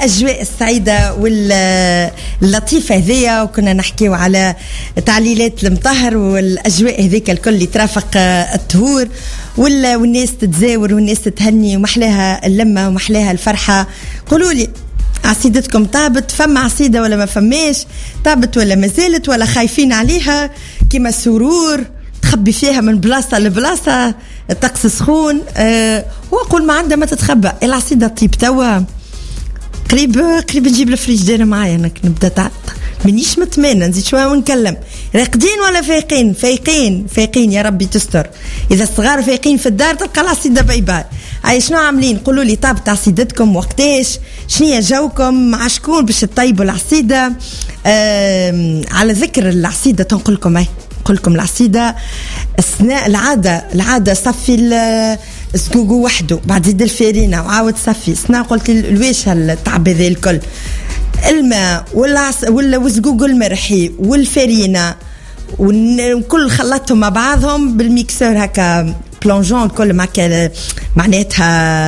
الأجواء السعيدة واللطيفة هذيا، وكنا نحكيو على تعليلات المطهر والأجواء هذيك الكل اللي ترافق الطهور والناس تتزاور والناس تتهني ومحلاها اللمة ومحلاها الفرحة. قولوا لي عصيدتكم طابت؟ فما عصيدة ولا ما فماش؟ طابت ولا ما زالت ولا خايفين عليها كما السرور تخبي فيها من بلاصة لبلاصة؟ الطقس سخون وأقول ما عندها ما تتخبى. العصيدة طيب توا قريب نجيب الفريجدير معايا أنا نبدأ تعطى منيش مطمئنة نزيد شوية ونكلم. راقدين ولا فايقين؟ فايقين يا ربي تستر. إذا الصغار فايقين في الدار تلقى العصيدة باي. أي شنو عاملين؟ قولوا لي طابت عصيدتكم وقتاش؟ شنية جوكم؟ مع شكون باش تطيبوا العصيدة؟ على ذكر العصيدة تنقول لكم العصيدة أثناء العادة صفي السقوقو وحده بعد زيد الفارينة وعاود صفي سنا. قلت الويش هالتعب هذا الكل الماء والسقوق المرحي والفارينة وكل خلطتهم مع بعضهم بالميكسور هكا بلونجون كل معناتها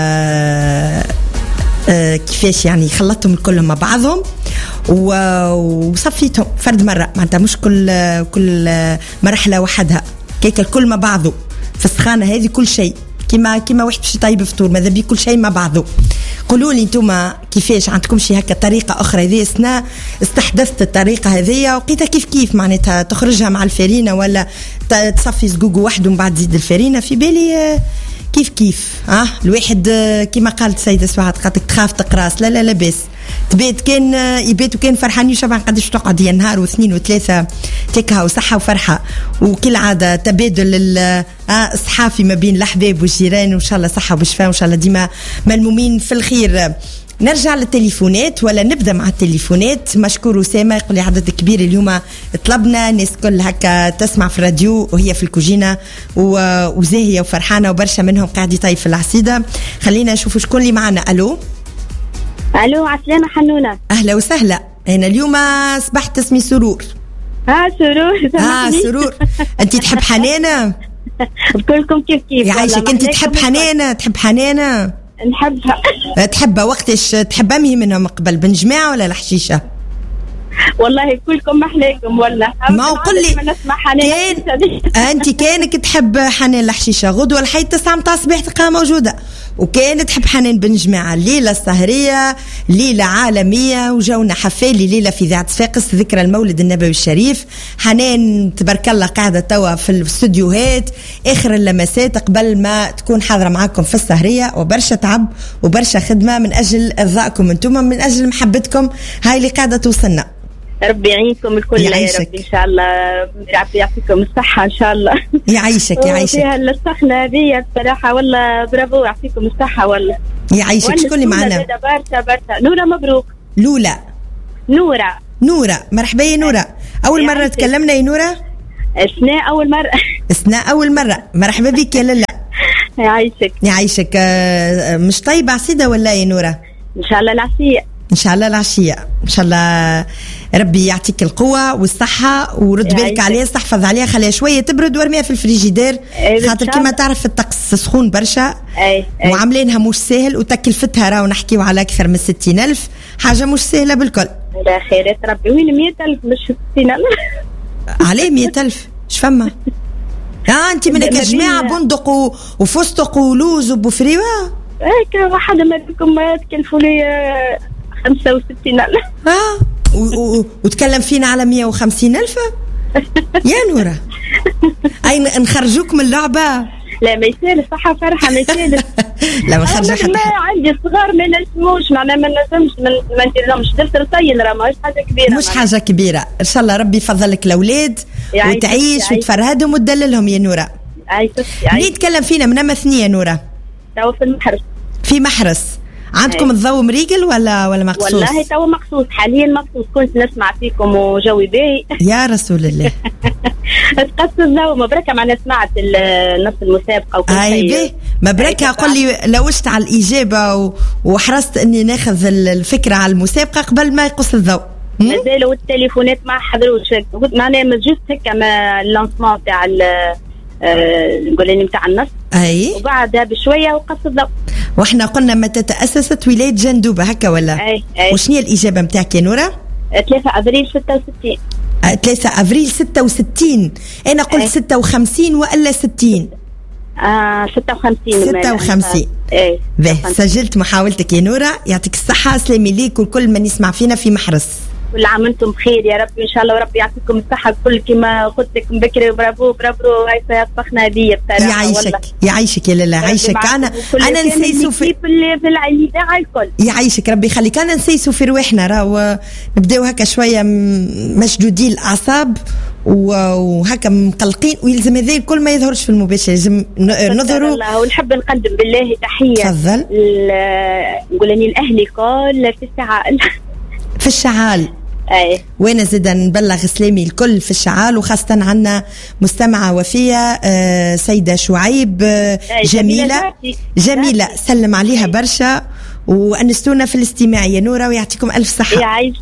كيفاش يعني خلطتهم الكل مع بعضهم وصفيتهم فرد مرة معناتها مش كل مرحلة وحدها كيك الكل مع بعضه في السخانة هذه كل شيء كما واحد باش يطيب فطور ماذا بي كل شيء مع بعضه. قولوا لي انتوما كيفاش عندكم شي هكا طريقة أخرى؟ هذه سنة استحدثت الطريقة هذه وقيتها كيف معناتها تخرجها مع الفارينة ولا تصفي سقوق وحده ومن بعد تزيد الفارينة؟ في بالي كيف الواحد كما قالت سيدة سعاد قالت تخاف تقراص لا بس تبيت كان يبيت وكان فرحان يشبع قداش تقعد يا نهار واثنين وثلاثة تكها وصحة وفرحة وكل عادة تبادل الصحافي ما بين الأحباب والجيران وإن شاء الله صحة وبشفاء وإن شاء الله ديما ملمومين في الخير. نرجع للتليفونات ولا نبدأ مع التليفونات؟ مشكور أسامة يقول لي عدد كبير اليوم طلبنا ناس كل هكا تسمع في الراديو وهي في الكوجينة وزاهية وفرحانة وبرشا منهم قاعد يطيب في العصيدة. خلينا نشوف شكون اللي معنا. ألو عسلامة حنونة. أهلا وسهلا. أنا اليوم صبحت اسمي سرور. سرور أنت تحب حنانة؟ كلكم كيف يعيشك. أنت تحب حنانة؟ نحبها. تحبها وقتش تحبها مهي منهم قبل بن جماعة ولا الحشيشة؟ والله كلكم محلاكم والله. ما قل لي أنت كانك تحب حنان الحشيشة غدوة الحي 9 متاع الصباح تلقاها موجودة وكانت تحب حنان بن جماعة. الليلة السهرية ليلة عالمية وجونا حفالي ليلة في ذات صفاقس ذكرى المولد النبوي الشريف. حنان تبارك الله قاعدة توا في الاستوديوهات آخر اللمسات قبل ما تكون حاضرة معاكم في السهرية وبرشا تعب وبرشا خدمة من أجل إرضائكم أنتم من أجل محبتكم هاي اللي قاعدة توصلنا. ربي يعينكم الكل يا ربي إن شاء الله. ربي يعطيكم الصحة إن شاء الله. يعيشك. فيها السخنة هذه بصراحة والله برافو يعطيكم الصحة والله. يعيشك. شكون اللي معنا؟ برشا. نورة مبروك. نورة مرحبا يا نورة. أول مرة تكلمنا يا نورة؟ أثناء أول مرة. مرحبا بك يا لالا. يعيشك. مش طيب عصيدة ولا يا نورة؟ إن شاء الله العشية إن شاء الله ربي يعطيك القوة والصحة ورد بالك عليها استحفظ عليها خليها شوية تبرد وارميها في الفريجيدير خاطر كما تعرف الطقس سخون برشا وعاملينها مش سهل وتكلفتها راو نحكيو على أكثر من 60,000 حاجة مش سهلة بالكل. لا خيرات ربي. وين 100,000 مش 60,000 عليه 100,000 شفما أنت منك يا جماعة بندق وفستق ولوز وبوفريوة هيك واحدة منكم ما تكلفوا لي 65,000 وتكلم فينا على 150,000 يا نورة. أي نخرجوك من اللعبة؟ لا ما يسال صحة فرحة ما يسال. لا ما خرج حتى. ما عندي صغار ما نسموش معناها ما نسمش ما نديرهمش درت رصين راه ماهيش حاجة كبيرة. مش حاجة كبيرة إن شاء الله ربي يفضلك الأولاد وتعيش وتفرهدهم وتدللهم يا نورة. منين تكلم فينا من أمثنية نورة؟ توا في محرس. عندكم الضوء مريقل ولا مقصوص؟ والله توا مقصوص حاليا مقصوص. كنت نسمع فيكم وجوي باهي يا رسول الله. تقص الضوء مبركة معنا سمعت نص المسابقة وكل شيء مبركة. قل لي لوشت على الإجابة وحرصت أني ناخذ الفكرة على المسابقة قبل ما يقص الضوء. مازالوا التليفونات ما حضروش معناها جست هكا ما اللانسمون تاع نقول لي نتاع النص اي وبعدها بشويه وقص الضوء. واحنا قلنا متى تأسست ولاية جندوبة هكا ولا؟ أي. وشنو الإجابة متاعك يا نورة؟ 3 أبريل 66. 3 أبريل 66. أنا قلت 56 وإلا 60؟ 56. ايه سجلت محاولتك يا نورة. يعطيك الصحة. سلامي ليك وكل من يسمع فينا في محرص. كل عام وانتم بخير يا رب ان شاء الله، وربي يعطيكم الصحة كل كما قلت لك بكري. برافو هاي طبخنا هدية بصراحة. يعيشك يا لالا عايشك. انا نسيسو في العائلة الكل. يعيشك ربي يخليك. انا نسيسو في رواحنا راهو نبداو هكا شوية مشدودين الأعصاب وهكا مقلقين، ويلزم هذا الكل ما يظهرش في المباشر، لازم نظهروا. ونحب نقدم بالله تحية. تفضل. نقولني الأهلي كل في الشعال. أي. وانا زيدا نبلغ سلامي الكل في الشعال، وخاصة عنا مستمعة وفية سيدة شعيب جميلة سلم عليها برشا وأنستونا في الاستماع يا نورة، ويعطيكم ألف صحة.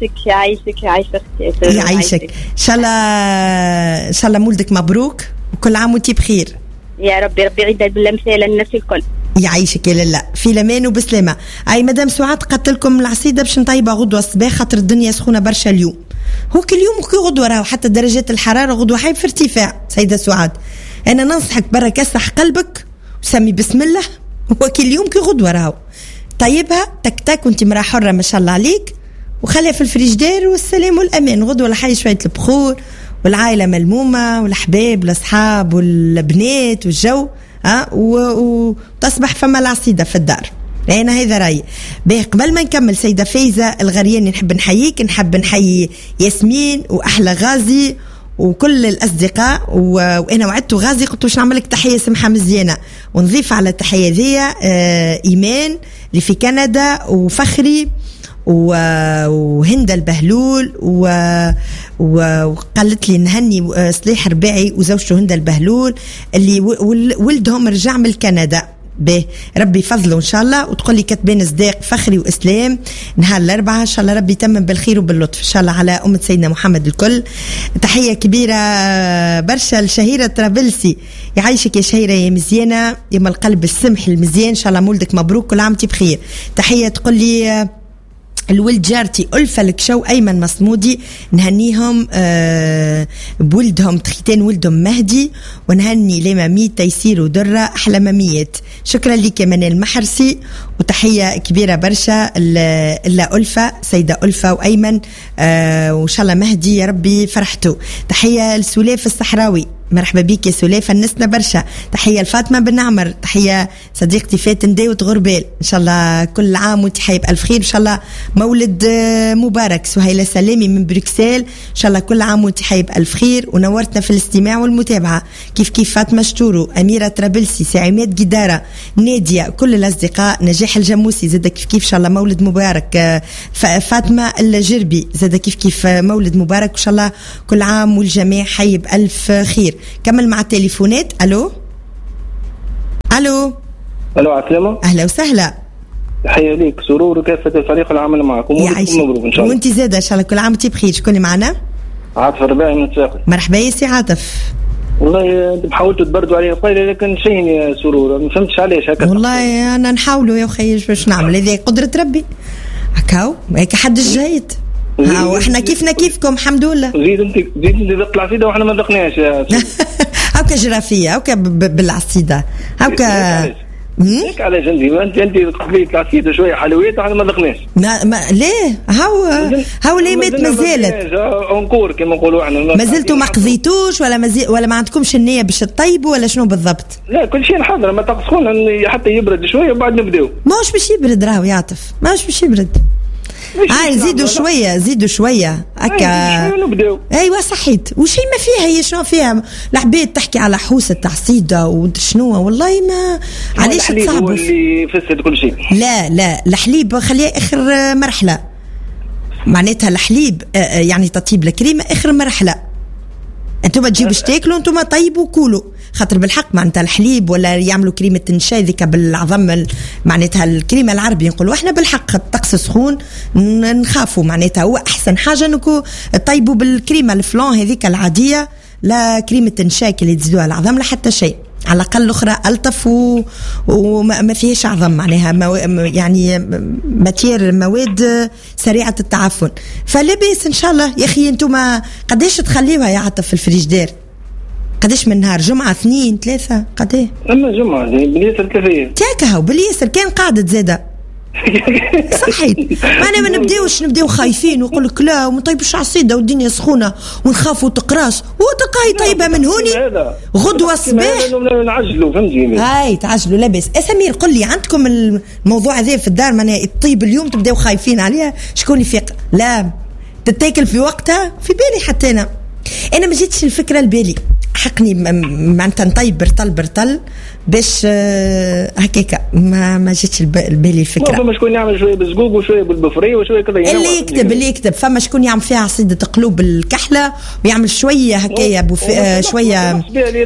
يعيشك إن شاء الله مولدك مبروك وكل عام وانتي بخير يا ربي يعيد بالامثال للناس الكل. يعيشك يا لالا في الامان وبسلامه. اي مدام سعاد قالت لكم العصيده باش نطيبها غدوه الصباح خاطر الدنيا سخونه برشا اليوم. هو كل يوم وكل غدوه راهو حتى درجات الحراره غدوه حي في ارتفاع. سيده سعاد انا ننصحك برا كسح قلبك وسمي بسم الله، وكل يوم كل غدوه راهو طيبها تك تك وانت مراه حره ما شاء الله عليك، وخليها في الفريجدير والسلام والامان. غدوه لحي شويه البخور والعائله ملمومه والاحباب والاصحاب والبنات والجو وتصبح فما العصيدة في الدار. أنا هذا رأيي. قبل ما نكمل سيدة فايزة الغرياني نحب نحييك، نحب نحيي ياسمين وأحلى غازي وكل الأصدقاء وأنا وعدت غازي قلت باش نعمل لك تحية سمحة مزيانة، ونضيف على التحية ذي إيمان اللي في كندا وفخري وهند البهلول وقالت لي نهني صليح رباعي وزوجته هند البهلول اللي ولدهم رجع من كندا. به ربي فضله ان شاء الله. وتقول لي كتبين صديق فخري واسلام نهار الاربعاء ان شاء الله ربي يتمم بالخير وباللطف ان شاء الله على امه سيدنا محمد الكل. تحيه كبيره برشا لشهيره طرابلسي. يعيشك يا شهيره يا مزيانه يا من القلب السمح المزيان ان شاء الله مولدك مبروك كل عام وانت بخير. تحيه تقول لي الولد جارتي ألفة الكشو أيمن مصمودي نهنيهم بولدهم تختان ولدهم مهدي، ونهني لماميت تيسير ودرة أحلى ماميات. شكرا لك يا منال المحرسي وتحية كبيرة برشا إلا ألفة سيدة ألفة وأيمن وإن شاء الله مهدي يا ربي فرحته. تحية لسلاف الصحراوي مرحبا بيك يا سلاف النسنا برشا. تحية لفاطمة بن عمر. تحية صديقتي فاتن داوت غربال إن شاء الله كل عام وانت حي بألف خير إن شاء الله مولد مبارك. سهيلة سلامي من بروكسل إن شاء الله كل عام وانت حي بألف خير ونورتنا في الاستماع والمتابعة. كيف فاطمة شتورو أميرة طرابلسي سعيمات جدارة نادية كل الأصدقاء نجاح الجموسي زاد كيف إن شاء الله مولد مبارك. فاطمة الجربي زاد كيف مولد مبارك إن شاء الله كل عام والجميع حي بألف خير. كمل مع التليفونات. الو عسلامة. اهلا وسهلا. تحية ليك سرور وكافة الفريق العمل معكم مبروك ان شاء الله. وانت زاده ان شاء الله كل عام وانت بخير. شكون معنا؟ عاطف الرباعي من الساقي. مرحبا يا سي عاطف. والله حاولتوا تبردوا عليه قليلا لكن شين يا سرور ما فهمتش علاش هكا. والله انا نحاولوا يا اخي باش نعمل هذه قدرة ربي هكاو هيك حد الجيد. واحنا كيفنا كيفكم الحمد لله. زيد انت ذقت العصيده واحنا ما ذقناش يا هاكا جرافيه هاكا بالعصيده هاكا هيك على جنبي انت قبليت العصيده شويه حلويات واحنا ما ذقناش. ما ليه هاو ليه ما زالت انكور كما نقولوا احنا ما زلتوا ما قضيتوش ولا ما عندكمش النية باش تطيبوا ولا شنو بالضبط؟ لا كل شيء حاضر ما تقصون حتى يبرد شويه وبعد نبداو. ماهوش باش يبرد راهو يعطف ماهوش باش يبرد. زيدوا شويه هكا ايوا صحيت وشي ما فيها. هي شنو فيها العباد تحكي على حوسه عصيده وشنو والله ما علاش تصعبوا. هو اللي فسد كل شيء. لا الحليب خليه اخر مرحله معناتها الحليب يعني تطيب الكريمه اخر مرحله. انتم تجيبوا تاكلوا انتم طيبوا كولوا خاطر بالحق معناتها الحليب ولا يعملوا كريمه النشا ذيك بالعظم معناتها الكريمه العربي نقولوا احنا بالحق الطقس سخون نخافوا معناتها هو احسن حاجه انكم طيبوا بالكريمه الفلان هذيك العاديه لا كريمه النشا اللي تزيدوها العظم لا حتى شيء. على الأقل الأخرى ألطف وما فيهش عظم معناها يعني مواد سريعة التعفن. فلبس إن شاء الله. يا أخي أنتم قديش تخليوها يا عاطف في الفريجدير؟ قديش من نهار؟ جمعة 2 3 قديه؟ أما جمعة باليسر 3 تاكهو باليسر كان قاعدة زادة صحيت. ما نبداو خايفين ويقول لك لا وما طيبش عصيده والدنيا سخونه ونخافوا تقراص وتقاي طيبه من هوني غدوه الصباح نعجلوا فهمتي. هاي تعجلوا لاباس. سمير قل لي عندكم الموضوع هذا في الدار معناها الطيب اليوم تبداو خايفين عليها شكون يفيق؟ لا تتاكل في وقتها. في بالي حتى انا ما جيتش الفكره لبالي حقني معناتها نطيب برطل باش هكاكا ما جاتش لبالي الفكره. فما شكون يعمل شويه بالزقوق وشويه بالبفري وشويه كذا اللي يكتب فما شكون يعمل فيها عصيده قلوب الكحله ويعمل شويه هكايا شويه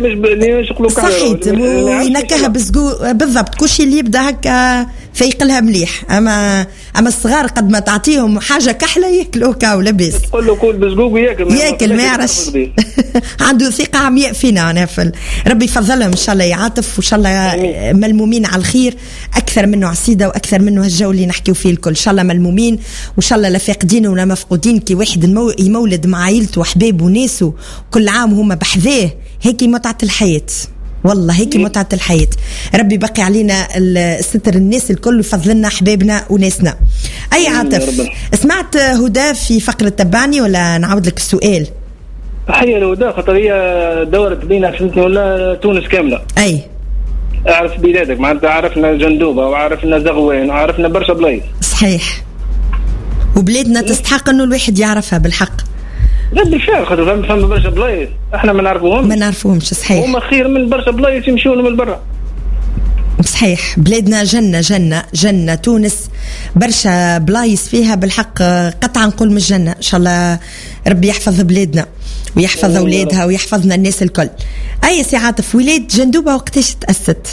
صحيت وينكها بالزقوق بالضبط. كلشي اللي يبدا هكا فيقلها مليح. اما الصغار قد ما تعطيهم حاجه كحله ياكلوا كاو لاباس. تقول له كل بالزقوق وياكل ما يعرفش عنده ثقه عمياء فينا. انا ربي يفضلهم ان شاء الله يعاطف وان شاء الله ملمومين على الخير اكثر منه عصيده واكثر منه الجو اللي نحكيو فيه الكل. ان شاء الله ملمومين وان شاء الله لا فاقدين ولا مفقودين. كي واحد يمولد مع عائلته وحبابه وناسه كل عام هما بحذاه هيك متعه الحياه. والله هيك متعة الحياة. ربي بقي علينا الستر الناس الكل ويفضل لنا أحبابنا وناسنا. أي عاطف سمعت هدى في فقرة تبعني ولا نعود لك السؤال؟ تحية لهدى خاطر هي دورت بينا فهمتني ولا تونس كاملة. أي أعرف بلادك معناتها عرفنا جندوبة وعرفنا زغوان وعرفنا برشا بلايص. صحيح وبلادنا تستحق إنه الواحد يعرفها بالحق. لا بالفعل خاطر فما برشا بلايص احنا ما نعرفوهمش صحيح. هما خير من برشا بلايص يمشيوا من برا. صحيح بلادنا جنة تونس برشا بلايص فيها بالحق قطعا نقول من الجنة. ان شاء الله ربي يحفظ بلادنا ويحفظ اولادها ويحفظنا الناس الكل. اي سي عاطف ولاد جندوبة وقتاش تأسست؟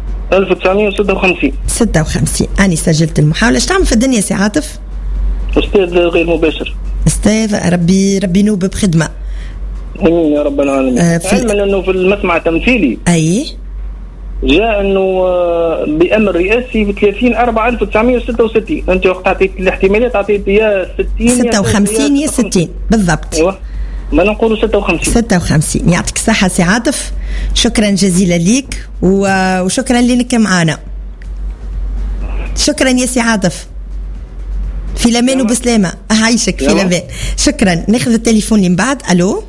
1956. أنا سجلت المحاولة. ايش تعمل في الدنيا سي عاطف؟ أستاذ غير مباشر. أستاذ ربي نوب بخدمة. امين يا رب العالمين. علما انه في المسمع التمثيلي اي جاء انه بامر رئاسي في 30/4/1966. انت وقت اعطيت الاحتمالات اعطيت يا 56 يا 60 بالضبط. ايوه ما نقولوا 56. يعطيك الصحة سي عاطف. شكرا جزيلا ليك وشكرا لك معانا. شكرا يا سي عاطف. في الامان وبسلامه. عايشك في الامان. شكرا. ناخذ التليفون اللي من بعد. الو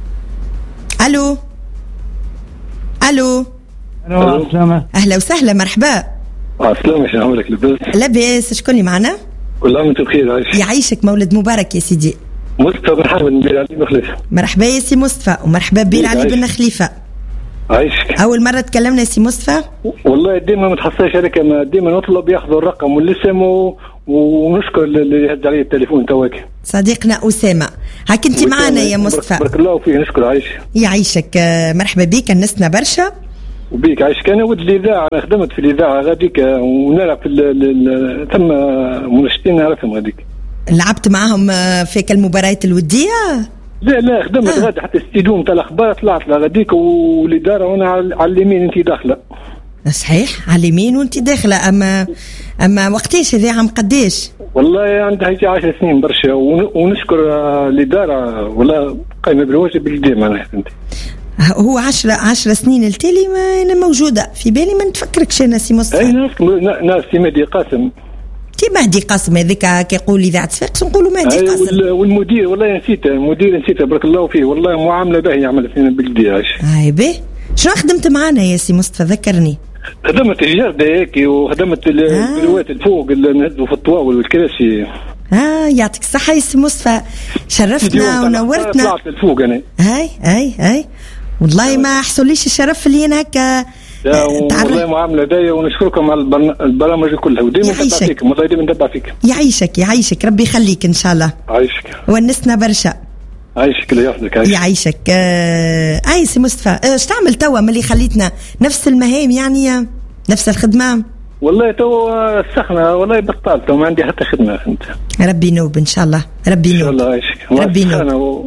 السلامة. اهلا وسهلا مرحبا. السلامة شو عملك؟ لاباس. شكون اللي معنا؟ كل عام وانت بخير. عايش يعيشك مولد مبارك يا سيدي. مصطفى بن حامد بن علي بن خليفة. مرحبا يا سي مصطفى ومرحبا بن علي بن خليفة. عايشك. اول مرة تكلمنا يا سي مصطفى. والله ديما ما تحصلش عليك ديما نطلب ياخذوا الرقم والاسم ونشكر اللي يهز علي التليفون تواك صديقنا أسامة. هاك انت معنا يا مصطفى. بارك الله فيه. نشكر. عايش يعيشك. مرحبا بك. نسنا برشا وبيك. عايشك. انا ولد الاذاعه. انا خدمت في الاذاعه غاديك ونلعب في ثم منشطين نعرفهم غاديك. لعبت معهم في المباريات الوديه؟ لا خدمت غادي حتى استديوم تاع الاخبار طلعت غاديك والاداره وانا على اليمين انت داخله. صحيح على اليمين وانت داخله. اما وقتاش هذا عام قداش؟ والله عندها هيك 10 سنين برشا ونشكر الاداره والله قايمه بالواجب اللي معناها انت. هو 10 سنين التالي ما انا موجوده في بالي. ما نتفكركش انا سي مصطفى. اي ناس مهدي قاسم. مهدي قاسم هذاك كيقول اذاعه صفاقس نقولوا مهدي قاسم. والمدير والله نسيته بارك الله فيه. والله معامله باهيه يعمل فينا بالدي. عايش. هاي به. شنو خدمت معانا يا سي مصطفى؟ ذكرني. خدمت الجرده هيك وخدمت البلوات الفوق اللي نهزوا في الطواول والكراسي. يعطيك الصحه يا سي مصطفى. شرفتنا ونورتنا. طلعت الفوق انا. هاي والله ما حصليش الشرف اللي انا هكا. والله معامله دايه ونشكركم على البرامج كلها وديما نتبع فيكم. والله ديما نتبع فيكم. يعيشك ربي يخليك ان شاء الله. عايشك. ونسنا برشا. عايشك اللي يحفظك. يعيشك. اي سي مصطفى ايش تعمل توا ملي خليتنا نفس المهام يعني نفس الخدمه؟ والله توا السخنه والله بطلت وما عندي حتى خدمه. انت ربي ينوب ان شاء الله. ربي ينوب. ان شاء الله. عايشك. ربي ينوب.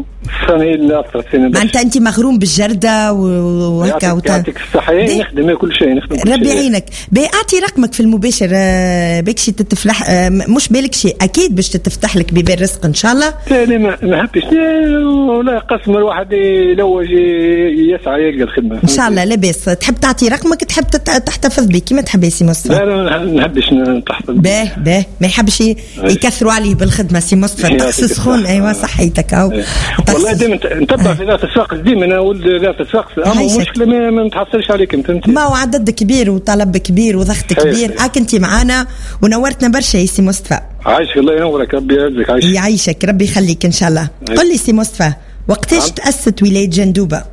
هي اللي اثرت فينا. معناتها انت مغروم بالجرده وهكا يعطيك الصحه. نخدم كل شيء، ربي يعينك. اعطي رقمك في المباشر باكشي تتفلح، مش بالك شيء اكيد باش تتفتح لك بيبان رزق ان شاء الله. ثاني ما حبيتش ولا قسم الواحد يلوج يسعى يلقى الخدمه ان شاء الله. لاباس. تحب تعطي رقمك، تحب تحتفظ به كيما تحب يا سي مصطفى؟ لا ما نحبش نحتفظ باه ما يحبش يكثروا عليه بالخدمه سي مصطفى. الطقس سخون. ايوا صحيتك اهو. والله ديما نتبع في ذات الساقس، ديما انا ولد ذات الساقس. المشكله ما نتحصلش عليك انت. ما هو عدد كبير وطلب كبير وضغط كبير. انت معانا ونورتنا برشا يا سي مصطفى. عايشك الله ينورك، ربي يعزك. يعيشك ربي يخليك ان شاء الله. قل لي سي مصطفى، وقتاش تأسست ولاية جندوبة؟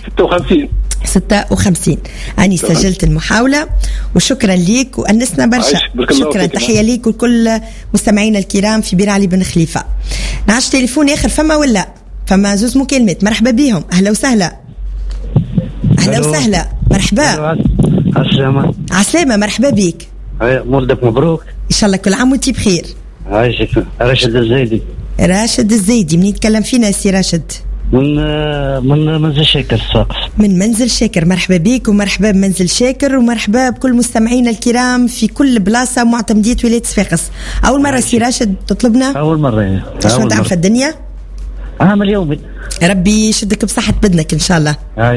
56. أنا سجلت المحاولة وشكرا ليك وأنسنا برشا. شكرا، تحية ليك وكل مستمعينا الكرام في بير علي بن خليفة. نعش تليفون آخر فما ولا فما زوز مكالمات. مرحبا بهم. أهلا وسهلا. أهلا وسهلا. مرحبا. عسلامة. مرحبا بيك. مولدك مبروك إن شاء الله. كل عام وانتي بخير. عايشك. راشد الزايدي. راشد الزايدي. منين تكلم فينا سي راشد؟ من منزل شاكر الساقس. من منزل شاكر. مرحبا بيك ومرحبا بمنزل شاكر ومرحبا بكل مستمعينا الكرام في كل بلاصة معتمدية ولاية صفاقس. أول مرة سي راشد تطلبنا؟ أول مرة. شنو تعمل في الدنيا؟ عمل يومي. ربي يشدك بصحة بدنك إن شاء الله.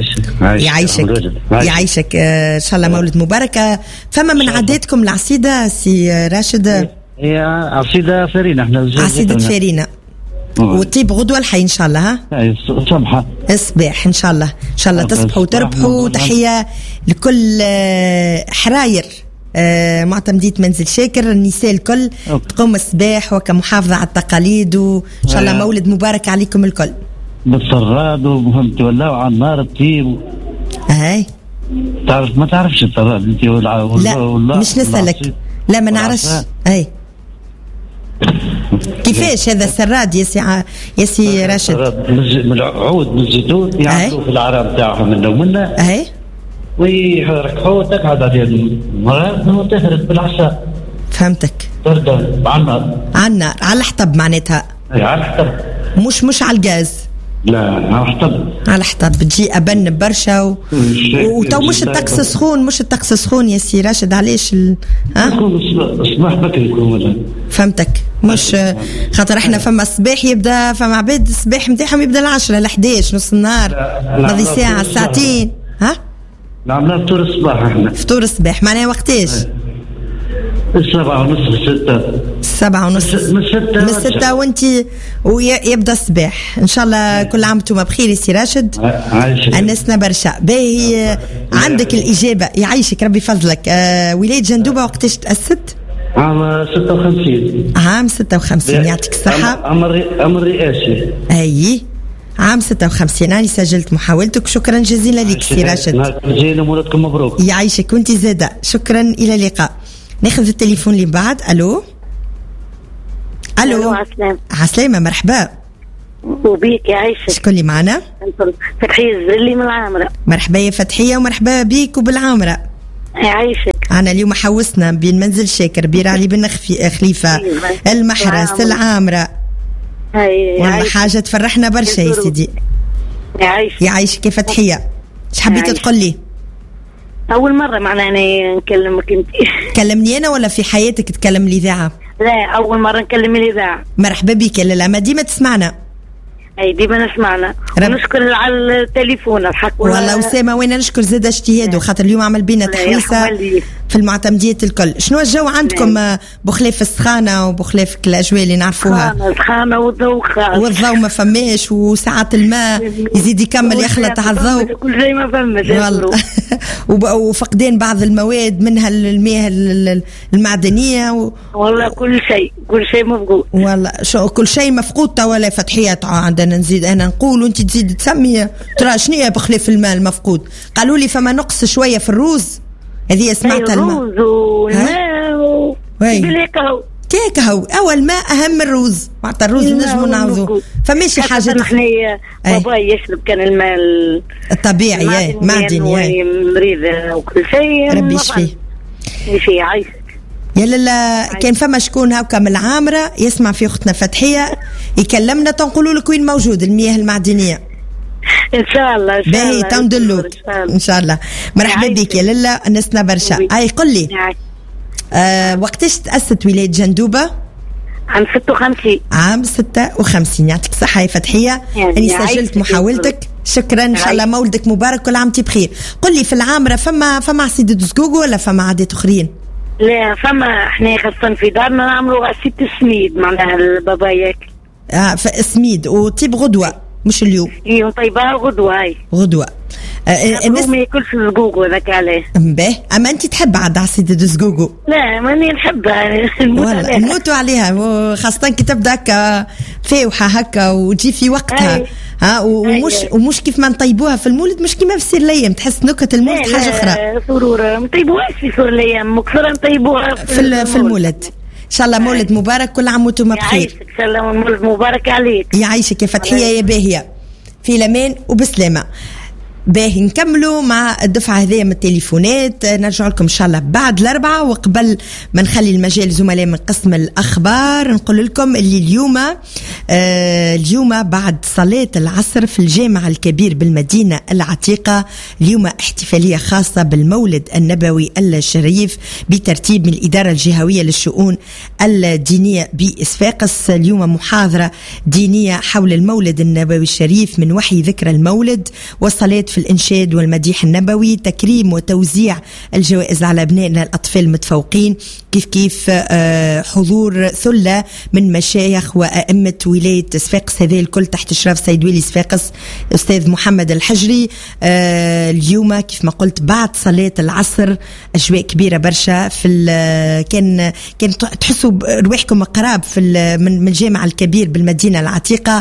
يعيشك إن شاء الله. مولد مبارك. فما من عاداتكم العصيدة سي راشد؟ هي عصيدة فارينة. احنا عصيدة فارينة. وطيب غدوة الحي إن شاء الله. ها صبحة الصباح إن شاء الله. إن شاء الله تصبحوا وتربحوا. تحية لكل حراير معتمدية منزل شاكر. النساء الكل تقوم الصباح وكمحافظة على التقاليد وإن شاء الله مولد مبارك عليكم الكل. بالصراد ومهم تولعوا على النار الطيب. هاي تعرف ما تعرفش الصراد انت لا مش نسألك. لا ما نعرفش. اي كيفاش هذا السراد يا سي راشد؟ من عود من الزيتون يعملوا في العرب تاعهم منه ومنه. اي ويحرقوا تقعد على المرات وتهرب بالعصا. فهمتك. تردد على النار. على الحطب معناتها. على الحطب مش على الغاز. لا على الحطب. على الحطب بتجي أبن برشا وتو مش الطقس سخون يا سي راشد. علاش الصباح بكري يكون. فهمتك. مش خاطر احنا فما الصباح يبدا، فما عباد الصباح نتاعهم يبدا 10 ل 11 نص النهار. هذه ساعة ساعتين. ها نعملها فطور الصباح. احنا فطور الصباح معناها وقتاش؟ 7:30 من 6 وانتي ويبدا الصباح. ان شاء الله كل عام وانتم بخير يا سي راشد. انسنا برشا. باهي عندك الاجابه. يعيشك ربي فضلك. ولايه جندوبه وقتاش تاسست؟ عام 56. عام 56. يعطيك الصحه. امر رئاسي. اي عام 56. أنا سجلت محاولتك. شكرا جزيلا لك سي راشد. جزيلا مولدكم مبروك. يعيشك وانت زاده. شكرا. إلى اللقاء. ناخذ التليفون اللي بعد. ألو عسلامة. مرحبا. وبيك يعيشك. شكون اللي معنا؟ فتحية الزلي من العامرة. مرحبا يا فتحية ومرحبا بيك وبالعامرة. يعيشك. أنا اليوم حوسنا بين منزل شاكر بير علي بن خليفة المحرس العامرة. والله حاجة تفرحنا برشا يا سيدي. يعيشك يا فتحية. ايش حبيت تقول لي؟ أول مرة معنا أنا نكلمك أنت. كلمني أنا ولا في حياتك تكلم الإذاعة؟ لا أول مرة نكلم الإذاعة. مرحبا بك. لا ما ديما تسمعنا. أي ديما نسمعنا. ونشكر على التليفون الحق. والله وسامة وين نشكر زاد اجتهاده خاطر اليوم عمل بينا تحويسة في المعتمدية الكل. شنو الجو عندكم بخلاف السخانة وبخلاف الأجواء اللي نعرفوها؟ السخانة والضوء ما فماش وساعات الماء يزيد يكمل يخلط على الضوء. كل شيء ما فماش وفقدان بعض المواد منها المياه المعدنية والله كل شيء مفقود. والله كل شيء مفقود. ولا فتحية عندنا نزيد أنا نقول وأنت تزيد تسمي ترى شنية بخلاف الماء المفقود. قالوا لي فما نقص شوية في الروز. هذه سمعتها. الروز والماء بالكاو كيكاو. أول ماء أهم من الروز. معناتها الروز نجمو نعوضوه. فماشي حاجة. نحن بابا يشرب كان الماء الطبيعي. معدني مريض وكل شيء. ربي يشفيه. يشفيه. عايشك. يا لالا كان فما شكون هاكا من العامرة يسمع في أختنا فتحية يكلمنا تنقولوا لك وين موجود المياه المعدنية. ان شاء الله. باهي تندلوك ان شاء الله. مرحبا بك يا لالا نسنا برشا. هاي قل لي وقتاش تأسست ولاية جندوبة؟ عام 56. عام 56. يعطيك الصحة يا فتحية. أني سجلت محاولتك. شكرا ان شاء الله مولدك مبارك كل عام بخير. قل لي في العامرة فما عصيدة زقوقو ولا فما عادات أخرين؟ لا فما احنا خاصة في دارنا نعملوا عصيدة السميد معناها الباباياك. سميد وطيب غدوة مش اليوم. ايوه طيبها غدوة. هاي غدوة. الناس ما ياكلش الزقوقو هذاك عليه. باهي اما انت تحب عاد عصيدة الزقوقو؟ لا ماني نحبها والله نموتوا عليها وخاصة كي تبدا هكا فاوحة هكا وتجي في وقتها. ومش كيف ما نطيبوها في المولد مش كيما في سير الايام تحس نكت المولد حاجة أخرى. سرورة ما نطيبوهاش في سير الايام مكثرة نطيبوها في المولد. ان شاء الله مولد مبارك كل عام وانتم بخير. يعيشك ان شاء الله مولد مبارك عليك. يعيشك يا فتحية يا باهية في الامان وبسلامة. باهي نكملوا مع الدفعة هذه من التليفونات. نرجع لكم إن شاء الله بعد 4 وقبل ما نخلي المجال زملاء من قسم الأخبار نقول لكم اللي اليوم بعد صلاة العصر في الجامع الكبير بالمدينة العتيقة اليوم احتفالية خاصة بالمولد النبوي الشريف بترتيب من الإدارة الجهوية للشؤون الدينية بإصفاقس. اليوم محاضرة دينية حول المولد النبوي الشريف من وحي ذكرى المولد والصلاة في الإنشاد والمديح النبوي تكريم وتوزيع الجوائز على أبنائنا الأطفال المتفوقين كيف حضور ثلة من مشايخ وأئمة ولاية صفاقس هذه الكل تحت إشراف سيد ولي صفاقس أستاذ محمد الحجري. اليوم كيف ما قلت بعد صلاة العصر أجواء كبيرة برشا في كان تحسوا رواحكم قراب من الجامع الكبير بالمدينة العتيقة.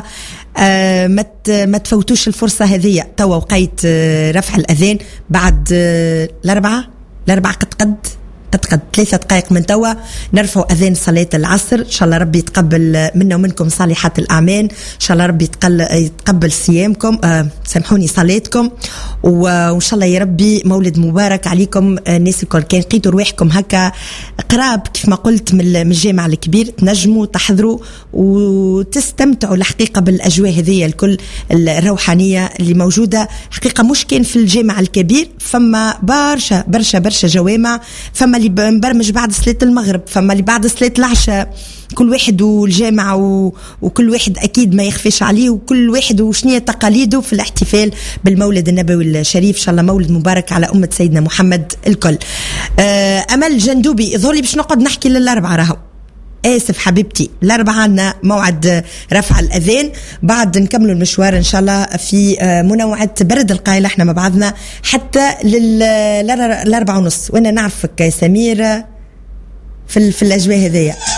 ما تفوتوش الفرصة هذه توا وقيت رفع الأذان بعد الأربعة قد 3 دقائق من توا نرفع أذان صلاة العصر. إن شاء الله ربي يتقبل منا ومنكم صالحات الأعمال. إن شاء الله ربي يتقبل صيامكم سامحوني صلاتكم وإن شاء الله يا ربي مولد مبارك عليكم الناس الكل. كان لقيتوا رواحكم هكا قراب كيف ما قلت من الجامع الكبير تنجموا تحضروا وتستمتعوا الحقيقة بالأجواء هذه الكل الروحانية اللي موجودة حقيقة. مش كان في الجامع الكبير فما برشا جوامع. فما اللي مبرمج بعد صلاة المغرب فما اللي بعد صلاة العشاء كل واحد والجامع وكل واحد أكيد ما يخفيش عليه وكل واحد وشنية تقاليده في الاحتفال بالمولد النبوي الشريف. إن شاء الله مولد مبارك على أمة سيدنا محمد الكل. أمل جندوبي ظهري باش نقعد نحكي للأربعة راهو آسف حبيبتي 4 عنا موعد رفع الأذان بعد نكمل المشوار إن شاء الله في منوعة برد القاهرة احنا مع بعضنا حتى 4:30 وأنا نعرفك يا سميرة في الأجواء هذية.